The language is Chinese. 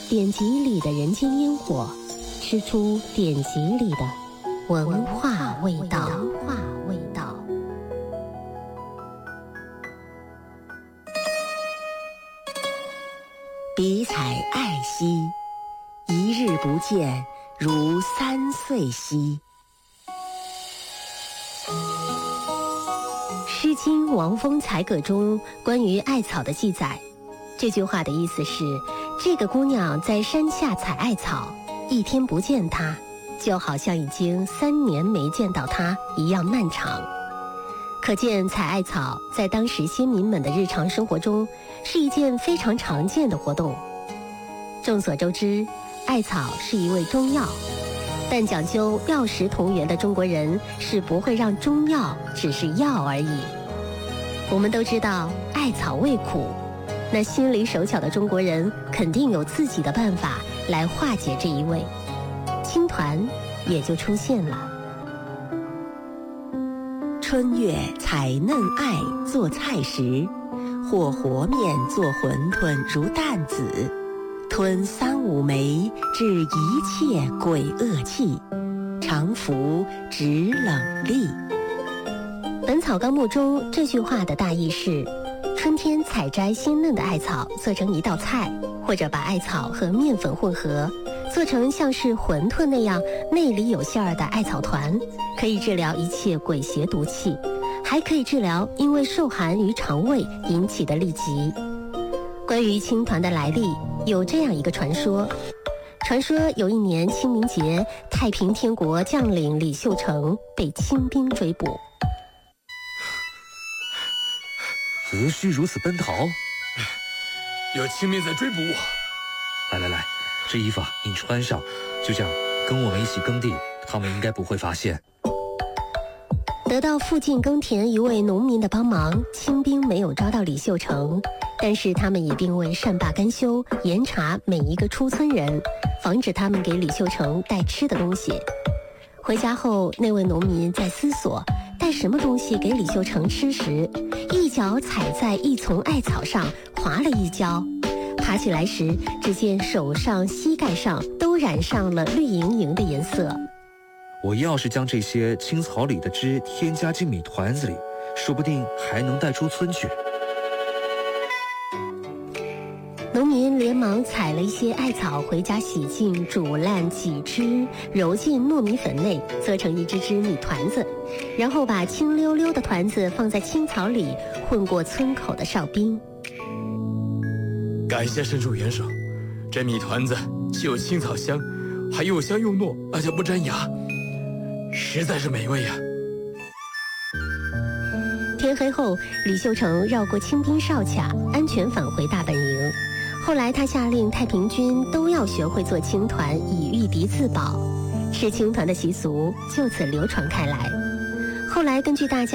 典籍里的人间烟火，吃出典籍里的文化味道。 比采爱兮，一日不见，如3岁兮。 诗经·王风采葛中关于艾草的记载，这句话的意思是，这个姑娘在山下采艾草，一天不见她，就好像已经3年没见到她一样漫长。可见采艾草在当时先民们的日常生活中是一件非常常见的活动。众所周知，艾草是一味中药，但讲究药食同源的中国人是不会让中药只是药而已。我们都知道艾草味苦，那心灵手巧的中国人肯定有自己的办法来化解这一味，青团也就出现了。 春月采嫩艾做菜时，或和面做馄饨如担子，吞3、5枚，治一切鬼恶气，常服止冷痢。 本草纲目中这句话的大意是，春天采摘鲜嫩的艾草做成一道菜，或者把艾草和面粉混合，做成像是馄饨那样内里有馅儿的艾草团，可以治疗一切鬼邪毒气，还可以治疗因为受寒于肠胃引起的痢疾。关于青团的来历，有这样一个传说。传说有一年清明节，太平天国将领李秀成被清兵追捕。 何须如此奔逃？ 有清兵在追捕我。 来，这衣服你穿上，就这样跟我们一起耕地，他们应该不会发现。 得到附近耕田一位农民的帮忙，清兵没有抓到李秀成，但是他们也并未善罢甘休，严查每一个出村人，防止他们给李秀成带吃的东西。回家后，那位农民在思索带什么东西给李秀成吃时，一脚踩在一丛艾草上，滑了一跤。爬起来时，只见手上、膝盖上都染上了绿莹莹的颜色。 我要是将这些青草里的汁添加进米团子里，说不定还能带出村去。 农民连忙采了一些艾草回家洗净、煮烂、挤汁，揉进糯米粉内，做成一只只米团子，然后把青溜溜的团子放在青草里，混过村口的哨兵。 感谢神主元首，这米团子既有青草香，还又香又糯，而且不粘牙，实在是美味呀。 天黑后，李秀成绕过清兵哨卡，安全返回大本营。后来他下令太平军都要学会做青团，以御敌自保。吃青团的习俗就此流传开来。后来根据大家